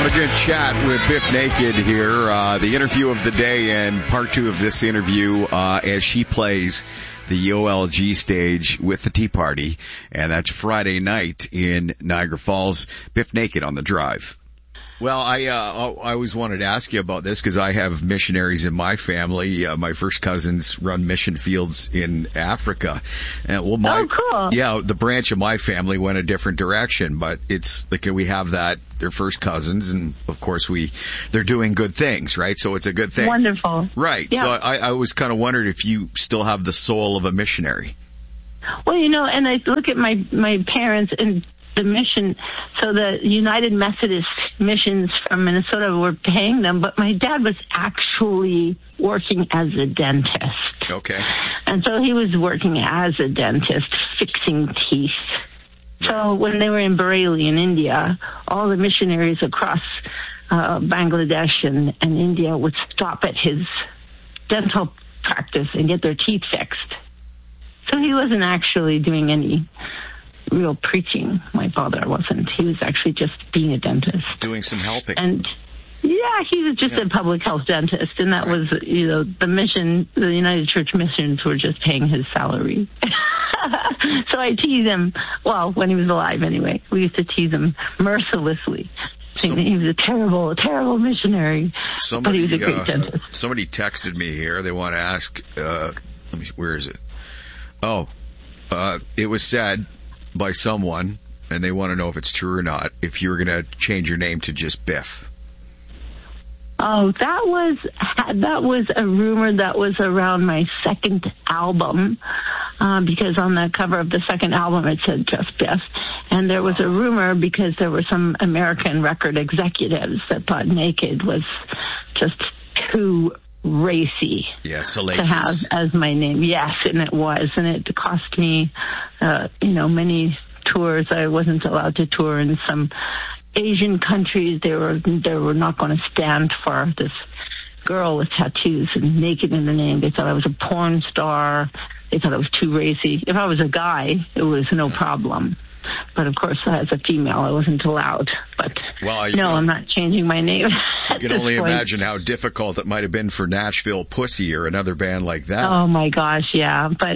Intelligent Chat with Biff Naked here. The interview of the day and part two of this interview as she plays the OLG stage with the Tea Party. And that's Friday night in Niagara Falls. Biff Naked on the Drive. Well, I always wanted to ask you about this because I have missionaries in my family. My first cousins run mission fields in Africa. And cool. Yeah, the branch of my family went a different direction, but it's like we have that, they're first cousins, and of course they're doing good things, right? So it's a good thing. Wonderful. Right. Yeah. So I was kind of wondering if you still have the soul of a missionary. Well, and I look at my parents and the mission, so the United Methodist missions from Minnesota were paying them, but my dad was actually working as a dentist. Okay. And so he was working as a dentist, fixing teeth. So when they were in Bareilly in India, all the missionaries across Bangladesh and India would stop at his dental practice and get their teeth fixed. So he wasn't actually doing any real preaching. My father wasn't. He was actually just being a dentist. Doing some helping. And yeah, he was just a public health dentist, and that was, the mission, the United Church missions were just paying his salary. So I tease him, well, when he was alive anyway. We used to tease him mercilessly, saying that he was a terrible, terrible missionary, but he was a great dentist. Somebody texted me here. They want to ask, where is it? It was said by someone, and they want to know if it's true or not, if you were going to change your name to just Biff. Oh, that was a rumor that was around my second album, because on the cover of the second album it said just Biff. And there was a rumor because there were some American record executives that thought Naked was just too racy to have as my name. Yes, and it was. And it cost me, many tours. I wasn't allowed to tour in some Asian countries. They were not going to stand for this girl with tattoos and Naked in the name. They thought I was a porn star. They thought I was too racy. If I was a guy, it was no problem. But of course, as a female, I wasn't allowed. But I'm not changing my name. You can only imagine how difficult it might have been for Nashville Pussy or another band like that. Oh my gosh, yeah. But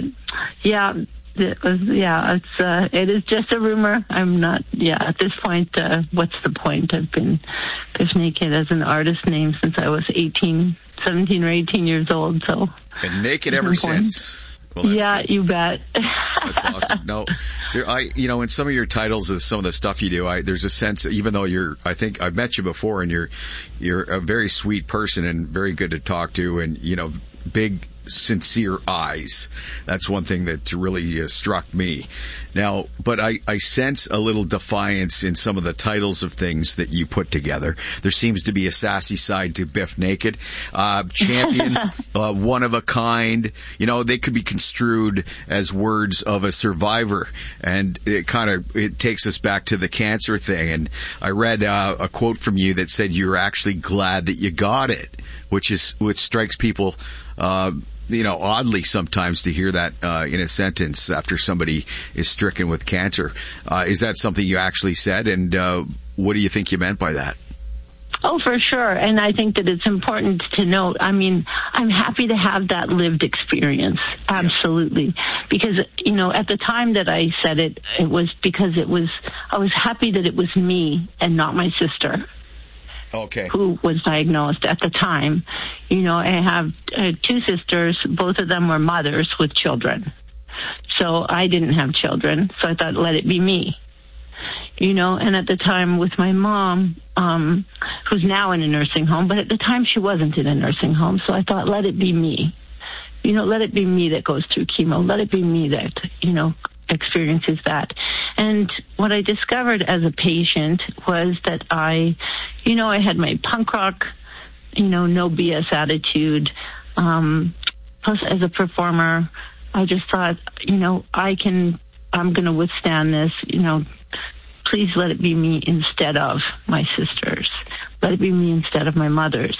it is just a rumor. I'm not. Yeah, at this point, what's the point? I've been Biff Naked as an artist name since I was 17 or 18 years old. So and naked ever since. Well, good. You bet. That's awesome. No, in some of your titles of some of the stuff you do, there's a sense, even though I think I've met you before, and you're a very sweet person and very good to talk to, and big, sincere eyes. That's one thing that really struck me. Now, but I sense a little defiance in some of the titles of things that you put together. There seems to be a sassy side to Biff Naked. Champion, one of a kind. They could be construed as words of a survivor. And it takes us back to the cancer thing. And I read a quote from you that said you're actually glad that you got it, which strikes people oddly sometimes to hear that in a sentence after somebody is stricken with cancer. Is that something you actually said? And what do you think you meant by that? Oh, for sure. And I think that it's important to note, I'm happy to have that lived experience. Absolutely. Yeah. Because, at the time that I said it, it was because I was happy that it was me and not my sister. Okay. Who was diagnosed at the time. I have two sisters. Both of them were mothers with children. So I didn't have children. So I thought, let it be me. And at the time with my mom, who's now in a nursing home, but at the time she wasn't in a nursing home. So I thought, let it be me. Let it be me that goes through chemo. Let it be me that, experiences that. And what I discovered as a patient was that I had my punk rock, no BS attitude. Plus, as a performer, I just thought, I'm going to withstand this, please let it be me instead of my sisters. Let it be me instead of my mothers.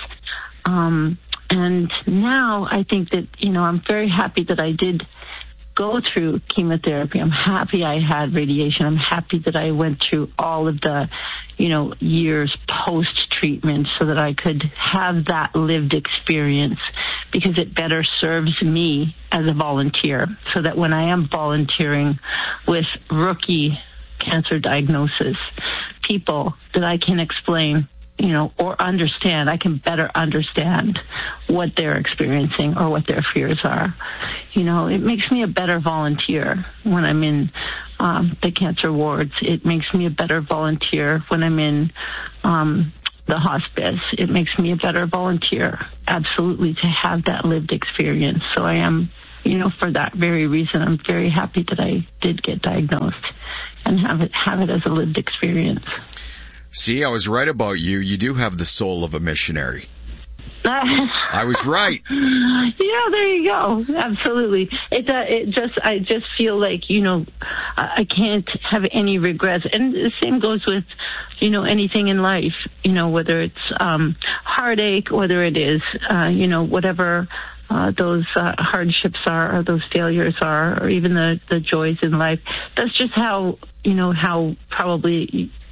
And now I think that, I'm very happy that I did go through chemotherapy. I'm happy I had radiation. I'm happy that I went through all of the, years post treatment so that I could have that lived experience, because it better serves me as a volunteer, so that when I am volunteering with rookie cancer diagnosis people, that I can explain, or understand, I can better understand what they're experiencing or what their fears are. It makes me a better volunteer when I'm in the cancer wards. It makes me a better volunteer when I'm in the hospice. It makes me a better volunteer, absolutely, to have that lived experience. So I am, for that very reason, I'm very happy that I did get diagnosed and have it as a lived experience. See, I was right about you. You do have the soul of a missionary. I was right. Yeah, there you go. Absolutely. I just feel like, I can't have any regrets. And the same goes with, anything in life, whether it's heartache, whether it is, whatever those hardships are, or those failures are, or even the joys in life. That's just how, how probably